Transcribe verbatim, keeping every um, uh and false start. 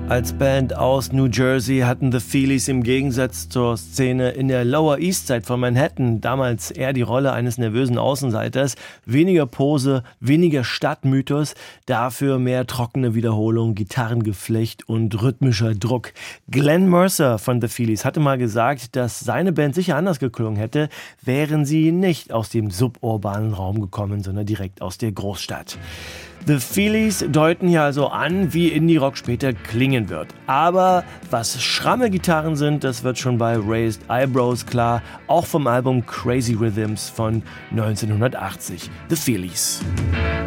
Als Band aus New Jersey hatten The Feelies im Gegensatz zur Szene in der Lower East Side von Manhattan damals eher die Rolle eines nervösen Außenseiters. Weniger Pose, weniger Stadtmythos, dafür mehr trockene Wiederholung, Gitarrengeflecht und rhythmischer Druck. Glenn Mercer von The Feelies hatte mal gesagt, dass seine Band sicher anders geklungen hätte, wären sie nicht aus dem suburbanen Raum gekommen, sondern direkt aus der Großstadt. The Feelies deuten hier also an, wie Indie-Rock später klingen wird. Aber was schramme Gitarren sind, das wird schon bei Raised Eyebrows klar, auch vom Album Crazy Rhythms von neunzehnhundertachtzig. The Feelies.